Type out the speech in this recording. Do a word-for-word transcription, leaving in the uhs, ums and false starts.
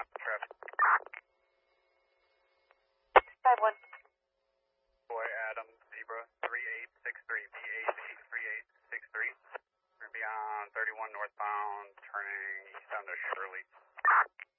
Traffic. five one. Boy Adam Zebra three eight six three, B A Z three eight six three. We're going to be on thirty-one northbound, turning east onto Shirley.